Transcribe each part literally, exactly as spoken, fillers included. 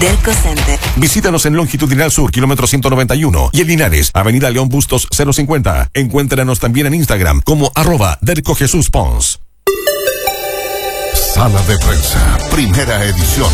Derco Center. Visítanos en Longitudinal Sur, kilómetro ciento noventa y uno, y en Linares, Avenida León Bustos cero cincuenta. Encuéntranos también en Instagram como arroba Derco Jesús Pons. Sala de prensa, primera edición.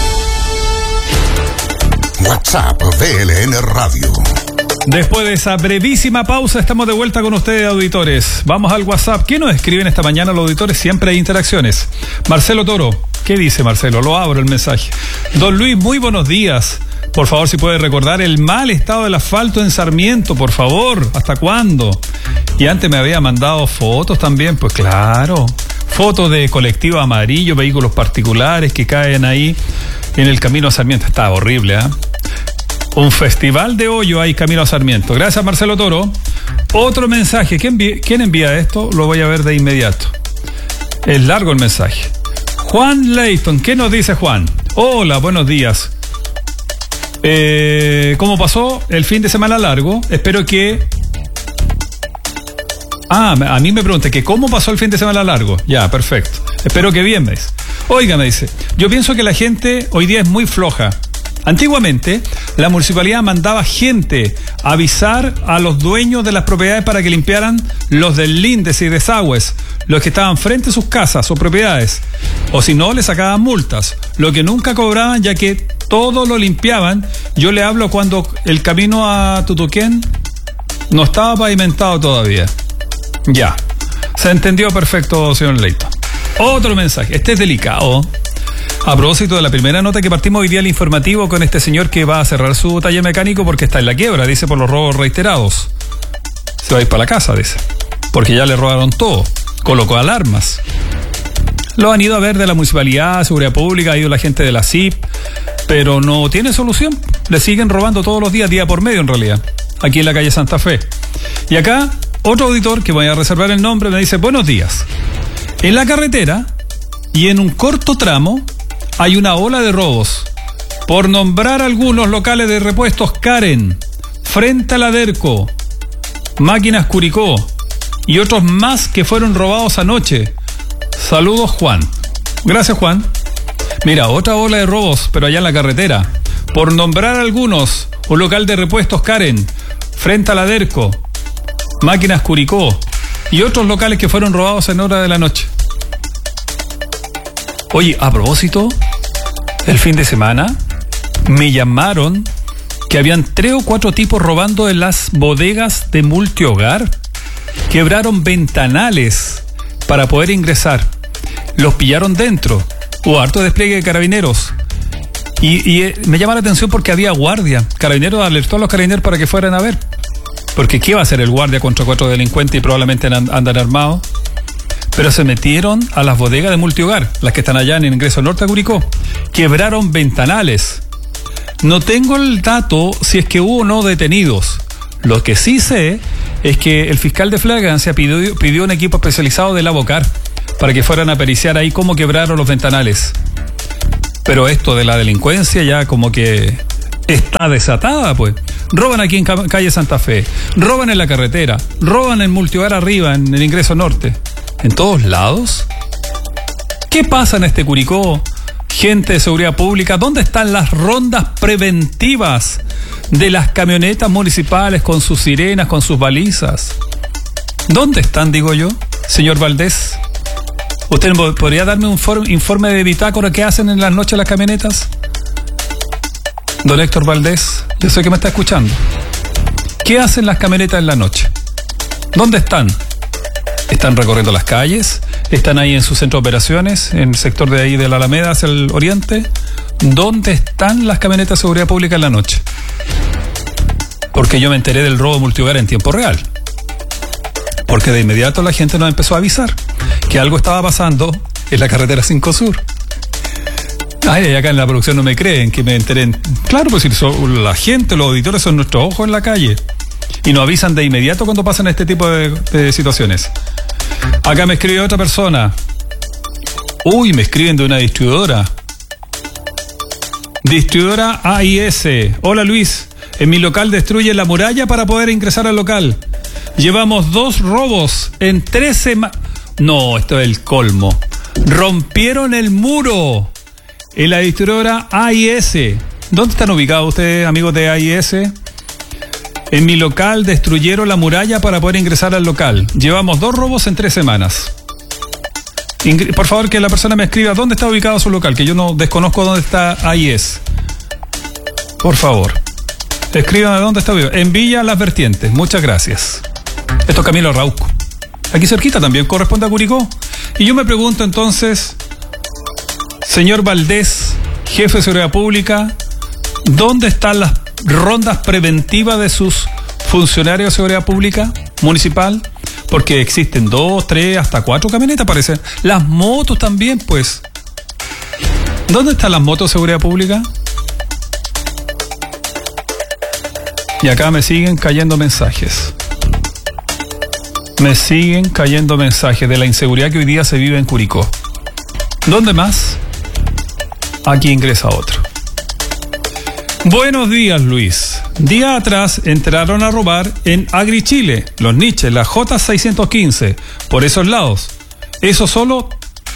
WhatsApp V L N Radio. Después de esa brevísima pausa, estamos de vuelta con ustedes, auditores. Vamos al WhatsApp. ¿Qué nos escriben esta mañana los auditores? Siempre hay interacciones. Marcelo Toro. ¿Qué dice Marcelo? Lo abro el mensaje. Don Luis, muy buenos días. Por favor, si puede recordar el mal estado del asfalto en Sarmiento, por favor. ¿Hasta cuándo? Y antes me había mandado fotos también. Pues claro. Fotos de colectivo amarillo, vehículos particulares que caen ahí en el camino a Sarmiento. Está horrible, ¿eh? Un festival de hoyo hay camino a Sarmiento. Gracias, Marcelo Toro. Otro mensaje. ¿Quién envía, ¿Quién envía esto? Lo voy a ver de inmediato. Es largo el mensaje. Juan Leighton. ¿Qué nos dice Juan? Hola, buenos días. Eh, ¿Cómo pasó el fin de semana largo? Espero que... Ah, a mí me pregunta que cómo pasó el fin de semana largo. Ya, perfecto. Espero que bien, me dice. Oiga, me dice, yo pienso que la gente hoy día es muy floja. Antiguamente, la municipalidad mandaba gente a avisar a los dueños de las propiedades para que limpiaran los deslíndes y desagües, los que estaban frente a sus casas o propiedades. O si no, les sacaban multas, lo que nunca cobraban ya que todo lo limpiaban. Yo le hablo cuando el camino a Tutuquén no estaba pavimentado todavía. Ya, se entendió perfecto, señor Leighton. Otro mensaje, este es delicado. A propósito de la primera nota que partimos hoy día el informativo con este señor que va a cerrar su taller mecánico porque está en la quiebra, dice, por los robos reiterados. Se va a ir para la casa, dice, porque ya le robaron todo, colocó alarmas. Lo han ido a ver de la municipalidad, seguridad pública, ha ido la gente de la C I P, pero no tiene solución. Le siguen robando todos los días, día por medio en realidad, aquí en la calle Santa Fe. Y acá, otro auditor, que voy a reservar el nombre, me dice, buenos días. En la carretera y en un corto tramo hay una ola de robos. Por nombrar algunos locales de repuestos Karen, frente a la Derco, Máquinas Curicó y otros más que fueron robados anoche. Saludos, Juan. Gracias, Juan. Mira, otra ola de robos, pero allá en la carretera. Por nombrar algunos, un local de repuestos Karen, frente a la Derco, Máquinas Curicó y otros locales que fueron robados en hora de la noche. Oye, a propósito, el fin de semana me llamaron que habían tres o cuatro tipos robando en las bodegas de multihogar. Quebraron ventanales para poder ingresar. Los pillaron dentro. Hubo harto despliegue de carabineros. Y, y eh, me llama la atención porque había guardia. Carabineros alertó a los carabineros para que fueran a ver. Porque ¿qué va a hacer el guardia contra cuatro delincuentes y probablemente andan armados? Pero se metieron a las bodegas de multihogar, las que están allá en el ingreso norte a Curicó. Quebraron ventanales. No tengo el dato si es que hubo o no detenidos. Lo que sí sé es que el fiscal de flagrancia pidió, pidió un equipo especializado del Abocar para que fueran a periciar ahí cómo quebraron los ventanales. Pero esto de la delincuencia ya como que está desatada, pues. Roban aquí en calle Santa Fe, roban en la carretera, roban en multihogar arriba, en el ingreso norte. ¿En todos lados? ¿Qué pasa en este Curicó? Gente de seguridad pública, ¿dónde están las rondas preventivas de las camionetas municipales con sus sirenas, con sus balizas? ¿Dónde están, digo yo, señor Valdés? ¿Usted podría darme un informe de bitácora que hacen en las noches las camionetas? Don Héctor Valdés, yo sé que me está escuchando. ¿Qué hacen las camionetas en la noche? ¿Dónde están? ¿Están recorriendo las calles? ¿Están ahí en su centro de operaciones, en el sector de ahí de la Alameda hacia el oriente? ¿Dónde están las camionetas de seguridad pública en la noche? Porque yo me enteré del robo multihogar en tiempo real. Porque de inmediato la gente nos empezó a avisar que algo estaba pasando en la carretera cinco Sur. Ay, acá en la producción no me creen que me enteré. Claro, pues si la gente, los auditores son nuestros ojos en la calle. Y nos avisan de inmediato cuando pasan este tipo de, de situaciones. Acá me escribe otra persona. Uy, me escriben de una distribuidora. Distribuidora A I S. Hola Luis, en mi local destruye la muralla para poder ingresar al local. Llevamos dos robos en tres semanas. No, esto es el colmo. Rompieron el muro en la distribuidora A I S. ¿Dónde están ubicados ustedes, amigos de A I S? En mi local destruyeron la muralla para poder ingresar al local. Llevamos dos robos en tres semanas. Ingr- Por favor, que la persona me escriba dónde está ubicado su local, que yo no desconozco dónde está A I S. Por favor, escríbanme dónde está ubicado. En Villa Las Vertientes. Muchas gracias. Esto es Camilo Arauco. Aquí cerquita también corresponde a Curicó. Y yo me pregunto entonces, señor Valdés, jefe de Seguridad Pública, ¿dónde están las rondas preventivas de sus funcionarios de Seguridad Pública municipal? Porque existen dos, tres, hasta cuatro camionetas, parece. Las motos también, pues. ¿Dónde están las motos de Seguridad Pública? Y acá me siguen cayendo mensajes. Me siguen cayendo mensajes de la inseguridad que hoy día se vive en Curicó. ¿Dónde más? Aquí ingresa otro. Buenos días, Luis. Día atrás entraron a robar en Agrichile, los niches, la J seiscientos quince, por esos lados. Eso solo...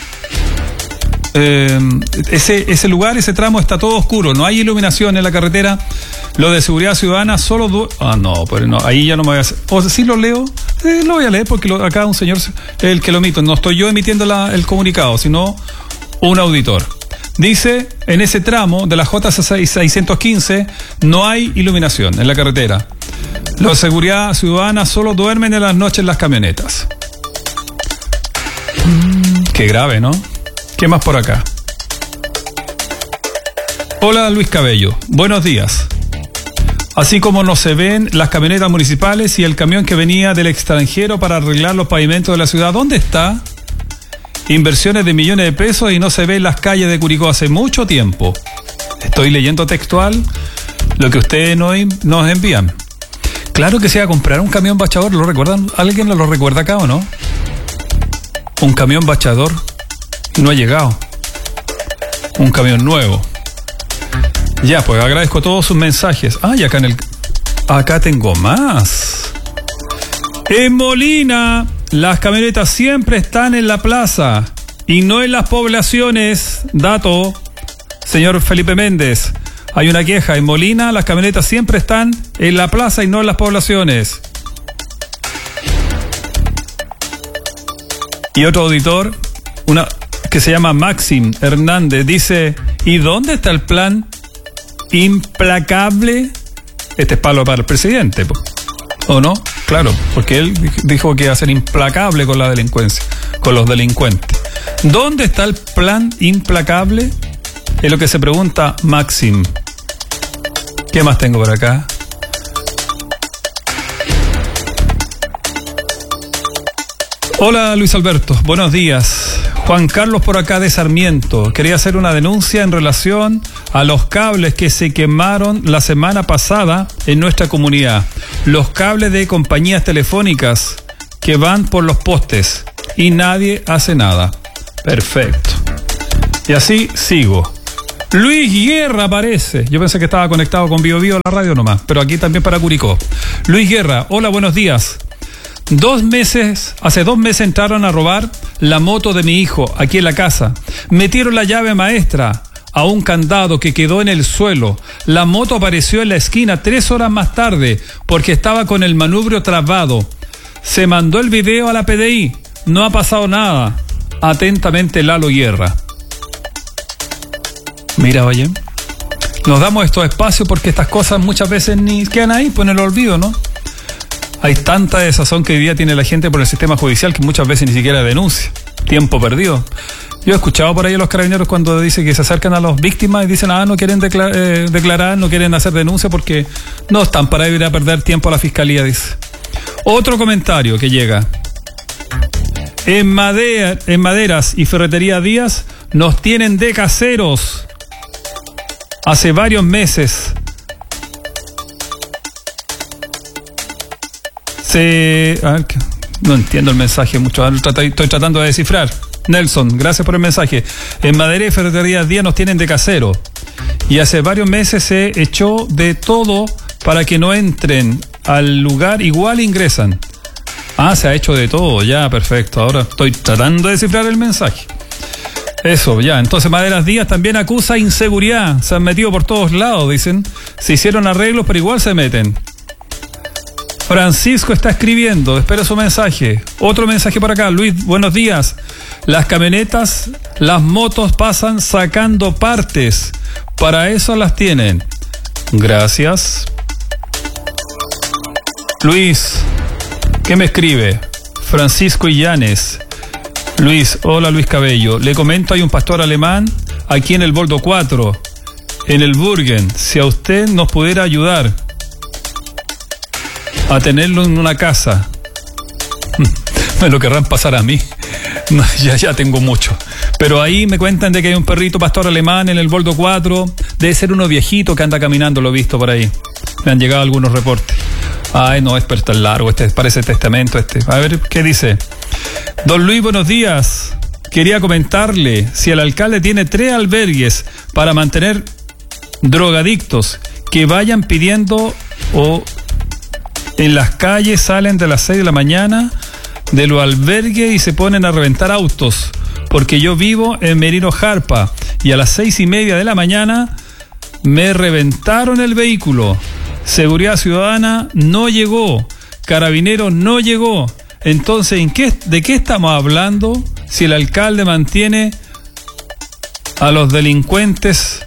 Eh, ese, ese lugar, ese tramo está todo oscuro, no hay iluminación en la carretera. Lo de seguridad ciudadana solo... Du- ah, no, pues no, ahí ya no me voy a hacer... O si lo leo, eh, lo voy a leer porque lo, acá un señor, el que lo emito, no estoy yo emitiendo la, el comunicado, sino un auditor. Dice, en ese tramo de la J seiscientos quince no hay iluminación en la carretera. Los de seguridad ciudadana solo duermen en las noches en las camionetas. Mm, qué grave, ¿no? ¿Qué más por acá? Hola, Luis Cabello. Buenos días. Así como no se ven las camionetas municipales y el camión que venía del extranjero para arreglar los pavimentos de la ciudad, ¿dónde está? Inversiones de millones de pesos y no se ve en las calles de Curicó hace mucho tiempo. Estoy leyendo textual lo que ustedes nos, nos envían. Claro que se iba a comprar un camión bachador, ¿lo recuerdan? ¿Alguien lo recuerda acá o no? Un camión bachador y no ha llegado. Un camión nuevo. Ya, pues agradezco todos sus mensajes. Ah, y acá en el... Acá tengo más. En Molina, las camionetas siempre están en la plaza y no en las poblaciones. Dato, señor Felipe Méndez. Hay una queja. En Molina, las camionetas siempre están en la plaza y no en las poblaciones. Y otro auditor, una que se llama Maxim Hernández, dice, ¿y dónde está el plan implacable? Este es palo para el presidente, ¿o no? Claro, porque él dijo que iba a ser implacable con la delincuencia, con los delincuentes. ¿Dónde está el plan implacable? Es lo que se pregunta Maxim. ¿Qué más tengo por acá? Hola, Luis Alberto, buenos días. Juan Carlos por acá de Sarmiento. Quería hacer una denuncia en relación a los cables que se quemaron la semana pasada en nuestra comunidad. Los cables de compañías telefónicas que van por los postes y nadie hace nada. Perfecto. Y así sigo. Luis Guerra aparece. Yo pensé que estaba conectado con Bio Bio a la radio nomás, pero aquí también para Curicó. Luis Guerra, hola, buenos días. Dos meses, hace dos meses entraron a robar la moto de mi hijo aquí en la casa. Metieron la llave maestra a un candado que quedó en el suelo. La moto apareció en la esquina tres horas más tarde porque estaba con el manubrio trabado. Se mandó el video a la P D I. No ha pasado nada. Atentamente, Lalo Guerra. Mira, oye, nos damos estos espacios porque estas cosas muchas veces ni quedan ahí, pues en el olvido, ¿no? Hay tanta desazón que hoy día tiene la gente por el sistema judicial que muchas veces ni siquiera denuncia. Tiempo perdido. Yo he escuchado por ahí a los carabineros cuando dicen que se acercan a las víctimas y dicen, ah, no quieren declarar, eh, declarar, no quieren hacer denuncia porque no están para ir a perder tiempo a la fiscalía, dice. Otro comentario que llega. En, madera, en Maderas y Ferretería Díaz nos tienen de caseros. Hace varios meses se... A ver, no entiendo el mensaje mucho, estoy tratando de descifrar. Nelson, gracias por el mensaje. En Madera y Ferretería Díaz nos tienen de casero y hace varios meses se echó de todo para que no entren al lugar, igual ingresan. Ah, se ha hecho de todo, ya, perfecto. Ahora estoy tratando de descifrar el mensaje. Eso, ya. Entonces Maderas Díaz también acusa inseguridad. Se han metido por todos lados, dicen. Se hicieron arreglos, pero igual se meten. Francisco está escribiendo, espero su mensaje. Otro mensaje por acá. Luis, buenos días. Las camionetas, las motos pasan sacando partes. Para eso las tienen. Gracias. Luis, ¿qué me escribe? Francisco Illanes. Luis, hola Luis Cabello. Le comento, hay un pastor alemán aquí en el Boldo cuatro, en el Burgen. Si a usted nos pudiera ayudar a tenerlo en una casa, me lo querrán pasar a mí. No, ya, ya tengo mucho. Pero ahí me cuentan de que hay un perrito pastor alemán en el Boldo cuatro. Debe ser uno viejito que anda caminando, lo he visto por ahí. Me han llegado algunos reportes. Ay, no, es pero tan largo, este parece testamento este. A ver, ¿qué dice? Don Luis, buenos días. Quería comentarle, si el alcalde tiene tres albergues para mantener drogadictos, que vayan pidiendo, o en las calles salen de las seis de la mañana de los albergues y se ponen a reventar autos, porque yo vivo en Merino Jarpa y a las seis y media de la mañana me reventaron el vehículo. Seguridad Ciudadana no llegó, Carabineros no llegó. Entonces, ¿en qué, ¿de qué estamos hablando si el alcalde mantiene a los delincuentes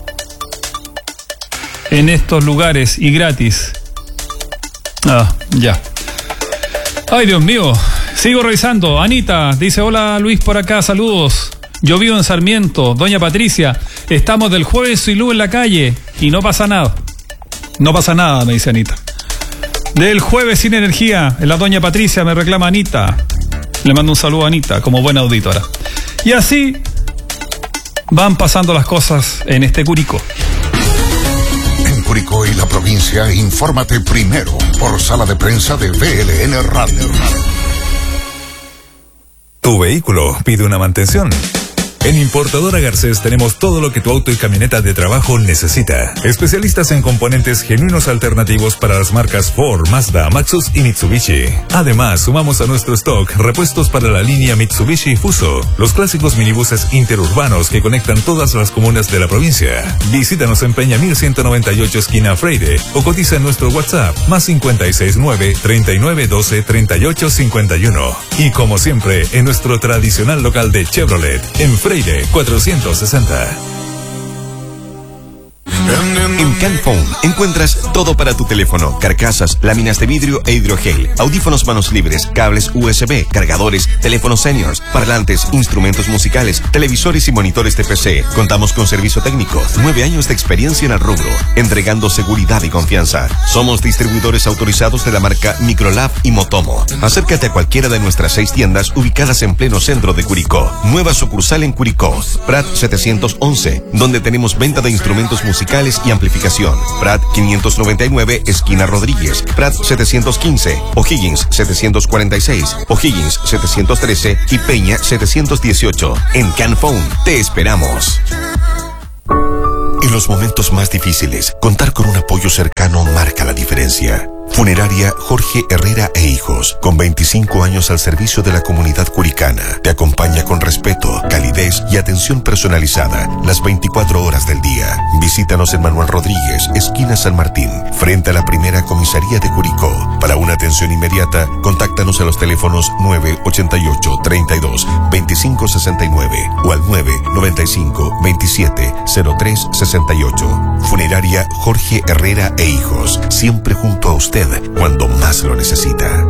en estos lugares y gratis? Ah, ya. Ay, Dios mío. Sigo revisando. Anita dice, hola Luis, por acá, saludos. Yo vivo en Sarmiento. Doña Patricia, estamos del jueves sin luz en la calle y no pasa nada. No pasa nada, me dice Anita. Del jueves sin energía, en la Doña Patricia, me reclama Anita. Le mando un saludo a Anita, como buena auditora. Y así van pasando las cosas en este Curicó. En Curicó y la provincia, infórmate primero por sala de prensa de V L N Radio. Tu vehículo pide una mantención. En Importadora Garcés tenemos todo lo que tu auto y camioneta de trabajo necesita. Especialistas en componentes genuinos alternativos para las marcas Ford, Mazda, Maxus y Mitsubishi. Además, sumamos a nuestro stock repuestos para la línea Mitsubishi Fuso, los clásicos minibuses interurbanos que conectan todas las comunas de la provincia. Visítanos en Peña mil ciento noventa y ocho esquina Freire o cotiza en nuestro WhatsApp más cinco seis nueve, treinta y nueve doce, treinta y ocho cincuenta y uno. Y como siempre, en nuestro tradicional local de Chevrolet, en Freire cuatrocientos sesenta. En Canphone encuentras todo para tu teléfono: carcasas, láminas de vidrio e hidrogel, audífonos manos libres, cables U S B, cargadores, teléfonos seniors, parlantes, instrumentos musicales, televisores y monitores de P C. Contamos con servicio técnico, nueve años de experiencia en el rubro, entregando seguridad y confianza. Somos distribuidores autorizados de la marca Microlab y Motomo. Acércate a cualquiera de nuestras seis tiendas ubicadas en pleno centro de Curicó. Nueva sucursal en Curicó, Prat setecientos once, donde tenemos venta de instrumentos musicales y amplificación. Prat quinientos noventa y nueve, esquina Rodríguez. Prat setecientos quince, O'Higgins setecientos cuarenta y seis, O'Higgins setecientos trece y Peña setecientos dieciocho. En Canphone te esperamos. En los momentos más difíciles, contar con un apoyo cercano marca la diferencia. Funeraria Jorge Herrera e Hijos, con veinticinco años al servicio de la comunidad curicana, te acompaña con respeto, calidez y atención personalizada las veinticuatro horas del día. Visítanos en Manuel Rodríguez, esquina San Martín, frente a la primera comisaría de Curicó. Para una atención inmediata, contáctanos a los teléfonos nueve ochenta y ocho, treinta y dos, veinticinco sesenta y nueve o al nueve noventa y cinco, veintisiete, cero tres sesenta y ocho. Funeraria Jorge Herrera e Hijos, siempre junto a usted cuando más lo necesita.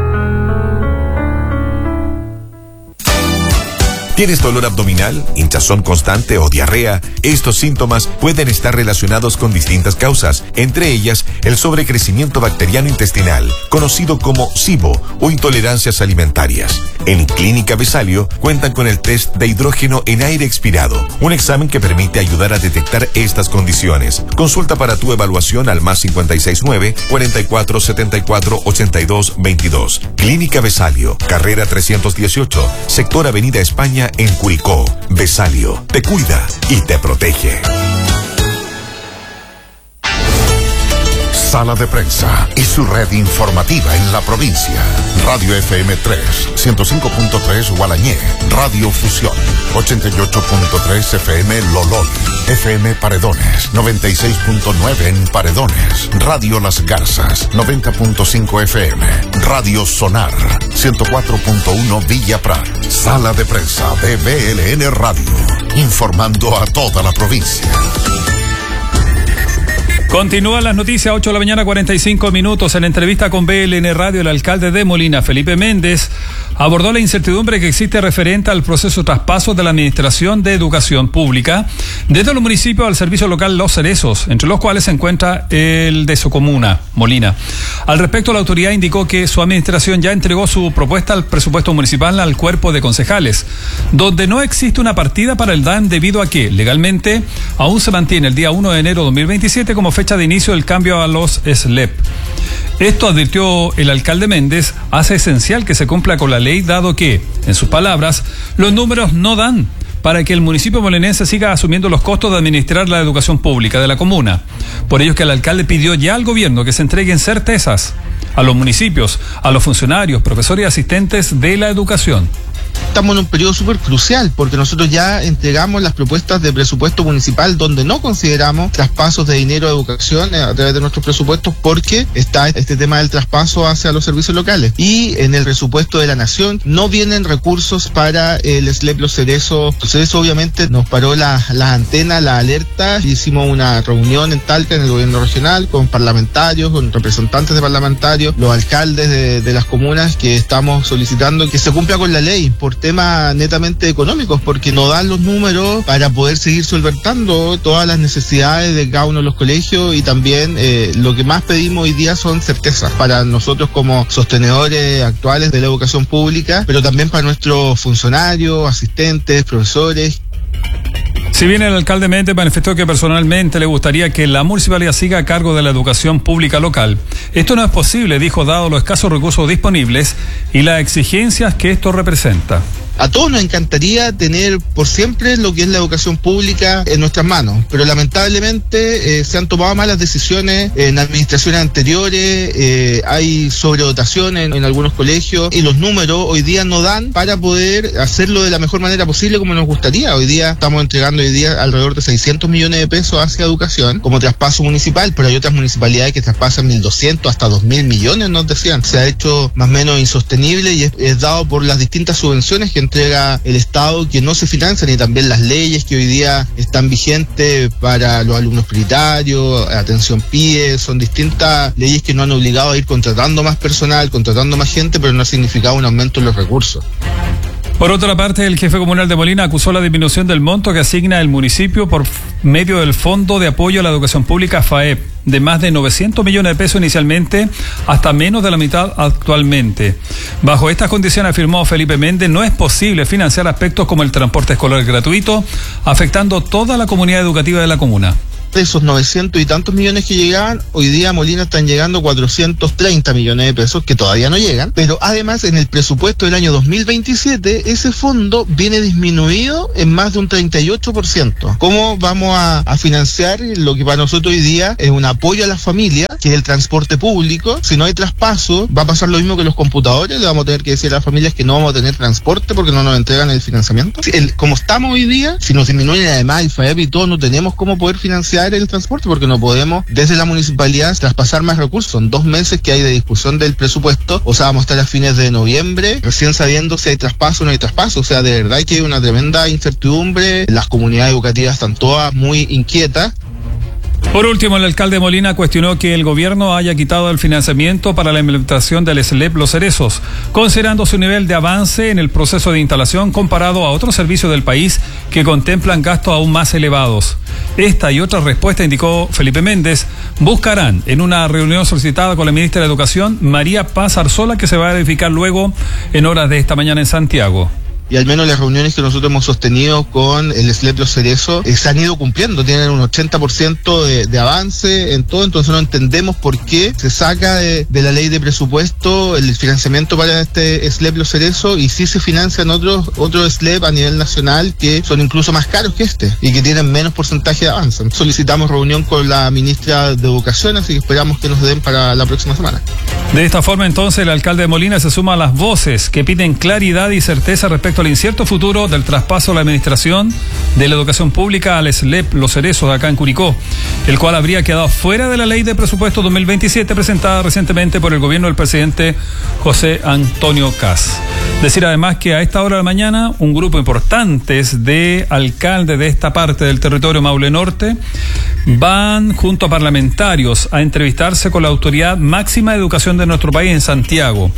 ¿Tienes dolor abdominal, hinchazón constante o diarrea? Estos síntomas pueden estar relacionados con distintas causas, entre ellas el sobrecrecimiento bacteriano intestinal, conocido como SIBO o intolerancias alimentarias. En Clínica Besalio cuentan con el test de hidrógeno en aire expirado, un examen que permite ayudar a detectar estas condiciones. Consulta para tu evaluación al más cinco seis nueve, cuarenta y cuatro, setenta y cuatro, ochenta y dos, veintidós. Clínica Besalio, carrera trescientos dieciocho, sector Avenida España, en Curicó. Besalio te cuida y te protege. Sala de Prensa y su red informativa en la provincia. Radio F M tres, ciento cinco punto tres Gualañé. Radio Fusión, ochenta y ocho punto tres F M Lolol. F M Paredones, noventa y seis punto nueve en Paredones. Radio Las Garzas, noventa punto cinco F M. Radio Sonar, ciento cuatro punto uno Villa Prat. Sala de Prensa de B L N Radio, informando a toda la provincia. Continúan las noticias, ocho de la mañana, cuarenta y cinco minutos. En entrevista con B L N Radio, el alcalde de Molina, Felipe Méndez, abordó la incertidumbre que existe referente al proceso de traspaso de la Administración de Educación Pública desde los municipios al servicio local Los Cerezos, entre los cuales se encuentra el de su comuna, Molina. Al respecto, la autoridad indicó que su administración ya entregó su propuesta al presupuesto municipal al cuerpo de concejales, donde no existe una partida para el D A N debido a que, legalmente, aún se mantiene el día uno de enero de dos mil veintisiete como fecha de inicio del cambio a los S L E P. Esto, advirtió el alcalde Méndez, hace esencial que se cumpla con la ley, dado que, en sus palabras, los números no dan para que el municipio molinense siga asumiendo los costos de administrar la educación pública de la comuna. Por ello es que el alcalde pidió ya al gobierno que se entreguen certezas a los municipios, a los funcionarios, profesores y asistentes de la educación. Estamos en un periodo súper crucial porque nosotros ya entregamos las propuestas de presupuesto municipal donde no consideramos traspasos de dinero a educación a través de nuestros presupuestos porque está este tema del traspaso hacia los servicios locales. Y en el presupuesto de la Nación no vienen recursos para el S L E P Los Cerezos. Entonces eso obviamente nos paró las la antenas, la alerta. Hicimos una reunión en Talca, en el gobierno regional, con parlamentarios, con representantes de parlamentarios, los alcaldes de, de las comunas, que estamos solicitando que se cumpla con la ley por temas netamente económicos, porque no dan los números para poder seguir solventando todas las necesidades de cada uno de los colegios. Y también eh, lo que más pedimos hoy día son certezas para nosotros como sostenedores actuales de la educación pública, pero también para nuestros funcionarios, asistentes, profesores. Si bien el alcalde Méndez manifestó que personalmente le gustaría que la municipalidad siga a cargo de la educación pública local, esto no es posible, dijo, dado los escasos recursos disponibles y las exigencias que esto representa. A todos nos encantaría tener por siempre lo que es la educación pública en nuestras manos, pero lamentablemente eh, se han tomado malas decisiones en administraciones anteriores, eh, hay sobredotación en, en algunos colegios y los números hoy día no dan para poder hacerlo de la mejor manera posible como nos gustaría. Hoy día estamos entregando hoy día alrededor de seiscientos millones de pesos hacia educación como traspaso municipal, pero hay otras municipalidades que traspasan mil doscientos hasta dos mil millones, nos decían. Se ha hecho más o menos insostenible y es, es dado por las distintas subvenciones que entrega el Estado, que no se financian, y también las leyes que hoy día están vigentes para los alumnos prioritarios, atención P I E, son distintas leyes que nos han obligado a ir contratando más personal, contratando más gente, pero no ha significado un aumento en los recursos. Por otra parte, el jefe comunal de Molina acusó la disminución del monto que asigna el municipio por medio del Fondo de Apoyo a la Educación Pública F A E P, de más de novecientos millones de pesos inicialmente hasta menos de la mitad actualmente. Bajo estas condiciones, afirmó Felipe Méndez, no es posible financiar aspectos como el transporte escolar gratuito, afectando toda la comunidad educativa de la comuna. De esos novecientos y tantos millones que llegaban, hoy día a Molina están llegando cuatrocientos treinta millones de pesos que todavía no llegan, pero además en el presupuesto del año dos mil veintisiete ese fondo viene disminuido en más de un treinta y ocho por ciento. ¿Cómo vamos a, a financiar lo que para nosotros hoy día es un apoyo a las familias, que es el transporte público? Si no hay traspaso, va a pasar lo mismo que los computadores, le vamos a tener que decir a las familias que no vamos a tener transporte porque no nos entregan el financiamiento. El, como estamos hoy día, si nos disminuyen además el F A E P y todo, no tenemos cómo poder financiar el transporte porque no podemos desde la municipalidad traspasar más recursos. Son dos meses que hay de discusión del presupuesto, o sea, vamos a estar a fines de noviembre recién sabiendo si hay traspaso o no hay traspaso. O sea, de verdad que hay una tremenda incertidumbre, las comunidades educativas están todas muy inquietas. Por último, el alcalde Molina cuestionó que el gobierno haya quitado el financiamiento para la implementación del S L E P Los Cerezos, considerando su nivel de avance en el proceso de instalación comparado a otros servicios del país que contemplan gastos aún más elevados. Esta y otras respuestas, indicó Felipe Méndez, buscarán en una reunión solicitada con la ministra de Educación, María Paz Arzola, que se va a verificar luego en horas de esta mañana en Santiago. y al menos las reuniones que nosotros hemos sostenido con el S L E P Los Cerezos eh, se han ido cumpliendo, tienen un ochenta por ciento de, de avance en todo, entonces no entendemos por qué se saca de, de la ley de presupuesto el financiamiento para este S L E P Los Cerezos y sí se financian otros otros S L E P a nivel nacional que son incluso más caros que este y que tienen menos porcentaje de avance. Solicitamos reunión con la ministra de Educación, así que esperamos que nos den para la próxima semana. De esta forma, entonces, el alcalde de Molina se suma a las voces que piden claridad y certeza respecto al incierto futuro del traspaso de la administración de la educación pública al S L E P Los Cerezos de acá en Curicó, el cual habría quedado fuera de la ley de presupuesto dos mil veintisiete presentada recientemente por el gobierno del presidente José Antonio Kast. Decir además que a esta hora de la mañana un grupo importante de alcaldes de esta parte del territorio Maule Norte van junto a parlamentarios a entrevistarse con la autoridad máxima de educación de nuestro país en Santiago.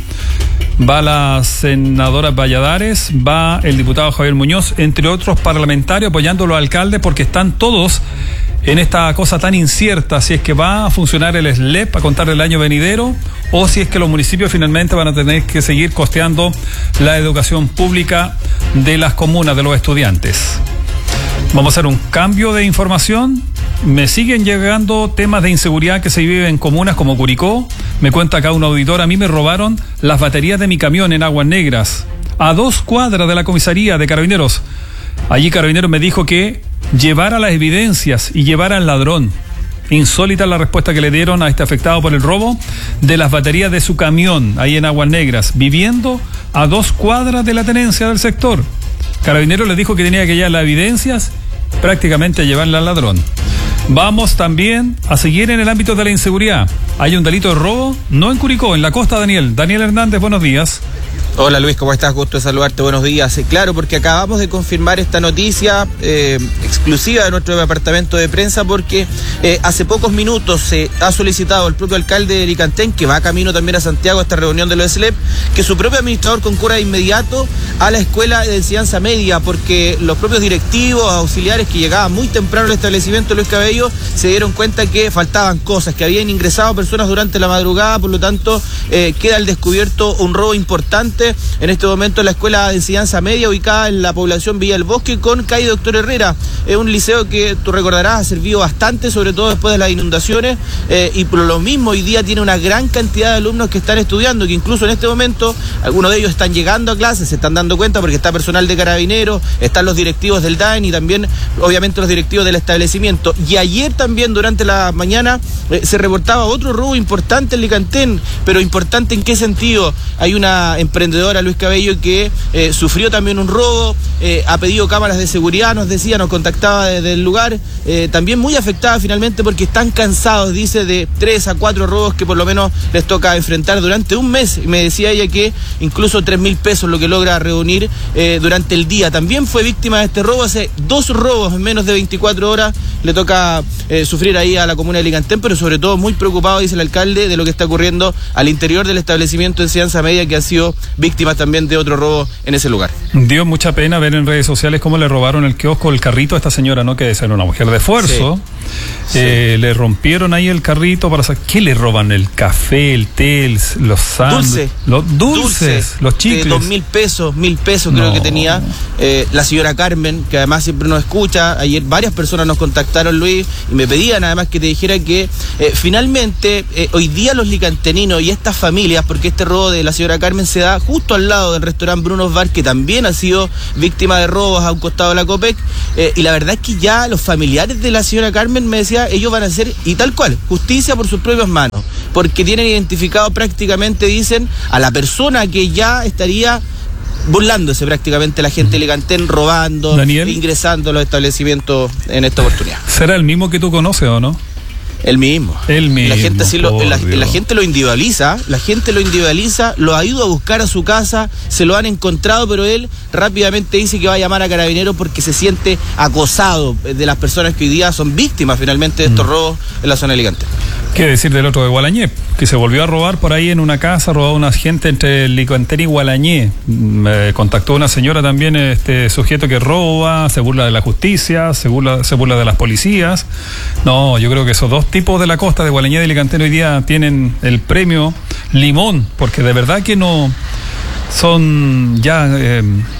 Va la senadora Valladares, va el diputado Javier Muñoz, entre otros parlamentarios apoyando a los alcaldes porque están todos en esta cosa tan incierta, si es que va a funcionar el S L E P a contar el año venidero o si es que los municipios finalmente van a tener que seguir costeando la educación pública de las comunas, de los estudiantes. Vamos a hacer un cambio de información. Me siguen llegando temas de inseguridad que se viven en comunas como Curicó. Me cuenta acá un auditor, a mí me robaron las baterías de mi camión en Aguas Negras, a dos cuadras de la comisaría de Carabineros. Allí Carabineros me dijo que llevara las evidencias y llevara al ladrón. Insólita la respuesta que le dieron a este afectado por el robo de las baterías de su camión ahí en Aguas Negras, viviendo a dos cuadras de la tenencia del sector. Carabineros le dijo que tenía que llevar las evidencias, prácticamente llevarla al ladrón. Vamos también a seguir en el ámbito de la inseguridad. Hay un delito de robo, no en Curicó, en la costa, Daniel. Daniel Hernández, buenos días. Hola Luis, ¿cómo estás? Gusto de saludarte, buenos días. Eh, claro, porque acabamos de confirmar esta noticia eh, exclusiva de nuestro departamento de prensa porque eh, hace pocos minutos se eh, ha solicitado el propio alcalde de Licantén, que va camino también a Santiago a esta reunión de los S L E P, que su propio administrador concurra de inmediato a la escuela de enseñanza media, porque los propios directivos, auxiliares que llegaban muy temprano al establecimiento Luis Cabello se dieron cuenta que faltaban cosas, que habían ingresado personas durante la madrugada, por lo tanto eh, queda al descubierto un robo importante en este momento en la escuela de enseñanza media ubicada en la población Villa del Bosque con calle Doctor Herrera. Es un liceo que tú recordarás ha servido bastante, sobre todo después de las inundaciones, eh, y por lo mismo hoy día tiene una gran cantidad de alumnos que están estudiando, que incluso en este momento algunos de ellos están llegando a clases, se están dando cuenta porque está personal de Carabineros, están los directivos del D A E N y también obviamente los directivos del establecimiento. Y ayer también durante la mañana eh, se reportaba otro robo importante en Licantén, pero importante ¿en qué sentido? Hay una emprendedora, Luis Cabello, que eh, sufrió también un robo, eh, ha pedido cámaras de seguridad, nos decía, nos contactaba desde el lugar, eh, también muy afectada finalmente porque están cansados, dice, de tres a cuatro robos que por lo menos les toca enfrentar durante un mes. Y me decía ella que incluso tres mil pesos lo que logra reunir eh, durante el día. También fue víctima de este robo, hace dos robos en menos de veinticuatro horas le toca eh, sufrir ahí a la comuna de Licantén, pero sobre todo muy preocupado, dice el alcalde, de lo que está ocurriendo al interior del establecimiento de enseñanza media, que ha sido víctima también de otro robo en ese lugar. Dio mucha pena ver en redes sociales cómo le robaron el kiosco, el carrito a esta señora, ¿no? Que es una mujer de esfuerzo. Sí. Eh, sí. Le rompieron ahí el carrito para sacar. ¿Qué le roban? El café, el té, el, los sándwiches. Dulce. Los dulces, dulces, los chicles. Eh, dos mil pesos, mil pesos creo no. que tenía. Eh, la señora Carmen, que además siempre nos escucha. Ayer varias personas nos contactaron, Luis, y me pedían además que te dijera que eh, finalmente eh, hoy día los licanteninos y estas familias, porque este robo de la señora Carmen se da justo al lado del restaurante Bruno's Bar, que también ha sido víctima de robos a un costado de la Copec, eh, y la verdad es que ya los familiares de la señora Carmen, me decía, ellos van a hacer, y tal cual, justicia por sus propias manos, porque tienen identificado prácticamente, dicen, a la persona que ya estaría burlándose prácticamente la gente de Licantén, robando, Daniel, ingresando a los establecimientos en esta oportunidad. ¿Será el mismo que tú conoces o no? El mismo. El mismo. La gente, sí lo, la, la gente lo individualiza, la gente lo individualiza, lo ha ido a buscar a su casa, se lo han encontrado, pero él rápidamente dice que va a llamar a Carabineros porque se siente acosado de las personas que hoy día son víctimas finalmente de estos mm. robos en la zona de Licantén. ¿Qué decir del otro de Gualañé? Que se volvió a robar por ahí en una casa, robó a una gente entre Licantén y Gualañé. Me contactó una señora también, este sujeto que roba, se burla de la justicia, se burla, se burla de las policías. No, yo creo que esos dos tipos de la costa de Gualañé y de Licantén hoy día tienen el premio Limón, porque de verdad que no son ya... Eh,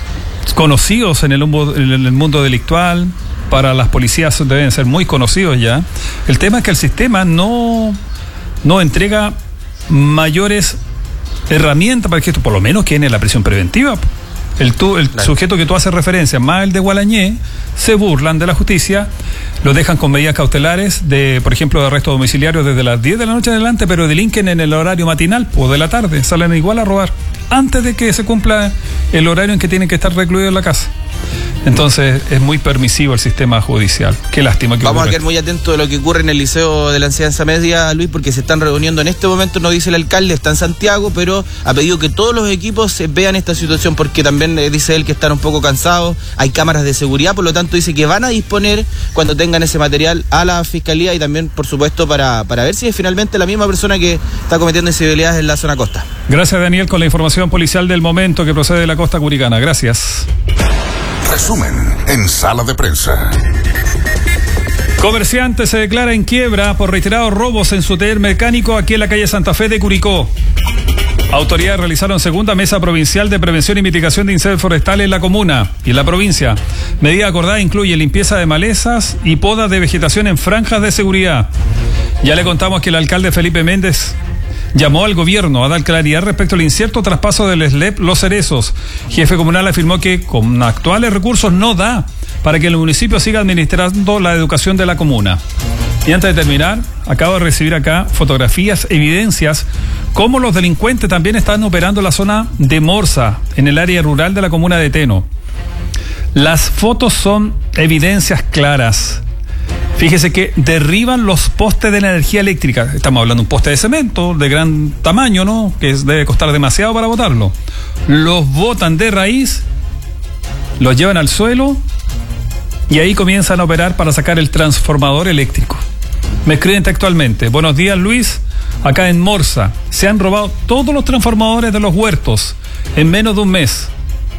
conocidos en el, en el mundo delictual, para las policías deben ser muy conocidos ya. El tema es que el sistema no, no entrega mayores herramientas para que esto por lo menos quede en la prisión preventiva. El, tú, el claro. sujeto que tú haces referencia, más el de Gualañé, se burlan de la justicia, lo dejan con medidas cautelares de, por ejemplo, de arresto domiciliario desde las diez de la noche adelante, pero delinquen en el horario matinal o de la tarde, salen igual a robar antes de que se cumpla el horario en que tienen que estar recluidos en la casa. Entonces es muy permisivo el sistema judicial. Qué lástima que Vamos ocurre. a quedar muy atentos de lo que ocurre en el Liceo de la Enseñanza Media, Luis, porque se están reuniendo en este momento, nos dice el alcalde, está en Santiago, pero ha pedido que todos los equipos vean esta situación porque también eh, dice él que están un poco cansados, hay cámaras de seguridad, por lo tanto dice que van a disponer cuando tengan ese material a la Fiscalía y también, por supuesto, para, para ver si es finalmente la misma persona que está cometiendo incivilidades en la zona costa. Gracias, Daniel, con la información policial del momento que procede de la costa curicana. Gracias. Resumen en Sala de Prensa. Comerciante se declara en quiebra por reiterados robos en su taller mecánico aquí en la calle Santa Fe de Curicó. Autoridades realizaron segunda mesa provincial de prevención y mitigación de incendios forestales en la comuna y en la provincia. Medida acordada incluye limpieza de malezas y poda de vegetación en franjas de seguridad. Ya le contamos que el alcalde Felipe Méndez llamó al gobierno a dar claridad respecto al incierto traspaso del S L E P Los Cerezos. Jefe comunal afirmó que con actuales recursos no da para que el municipio siga administrando la educación de la comuna. Y antes de terminar, acabo de recibir acá fotografías, evidencias, cómo los delincuentes también están operando en la zona de Morsa, en el área rural de la comuna de Teno. Las fotos son evidencias claras. Fíjese que derriban los postes de la energía eléctrica. Estamos hablando de un poste de cemento de gran tamaño, ¿no? Que debe costar demasiado para botarlo. Los botan de raíz, los llevan al suelo y ahí comienzan a operar para sacar el transformador eléctrico. Me escriben textualmente: buenos días, Luis, acá en Morsa se han robado todos los transformadores de los huertos en menos de un mes.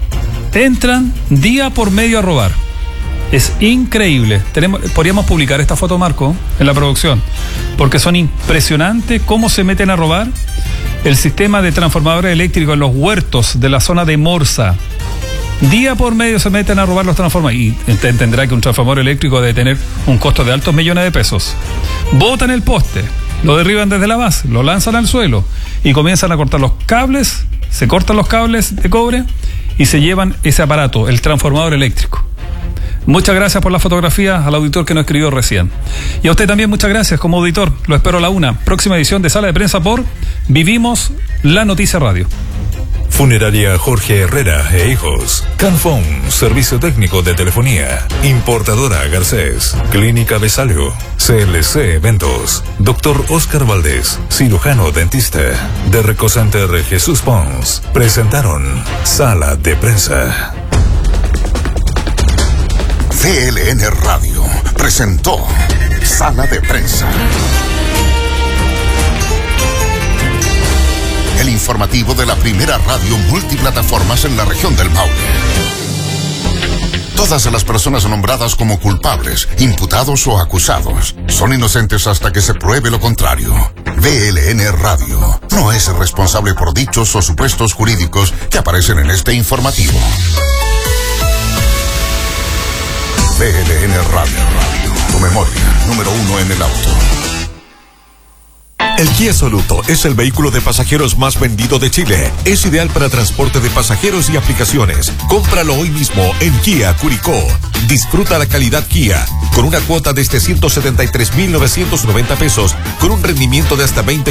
Entran día por medio a robar. Es increíble. Tenemos, podríamos publicar esta foto, Marco, en la producción, porque son impresionantes cómo se meten a robar el sistema de transformadores eléctricos en los huertos de la zona de Morsa. Día por medio se meten a robar los transformadores. Y entenderá que un transformador eléctrico debe tener un costo de altos millones de pesos. Botan el poste, lo derriban desde la base, lo lanzan al suelo y comienzan a cortar los cables, se cortan los cables de cobre y se llevan ese aparato, el transformador eléctrico. Muchas gracias por la fotografía al auditor que nos escribió recién. Y a usted también muchas gracias como auditor. Lo espero a la una. Próxima edición de Sala de Prensa por Vivimos la Noticia Radio. Funeraria Jorge Herrera e Hijos. Canfón, servicio técnico de telefonía. Importadora Garcés. Clínica Besalio. C L C Eventos. Doctor Oscar Valdés, cirujano dentista. De Recocenter Jesús Pons. Presentaron Sala de Prensa. V L N Radio presentó Sala de Prensa. El informativo de la primera radio multiplataformas en la región del Maule. Todas las personas nombradas como culpables, imputados o acusados son inocentes hasta que se pruebe lo contrario. V L N Radio no es responsable por dichos o supuestos jurídicos que aparecen en este informativo. V L N Radio, tu memoria, número uno en el auto. El Kia Soluto es el vehículo de pasajeros más vendido de Chile. Es ideal para transporte de pasajeros y aplicaciones. Cómpralo hoy mismo en Kia Curicó. Disfruta la calidad Kia con una cuota desde ciento setenta y tres mil novecientos noventa pesos con un rendimiento de hasta veinte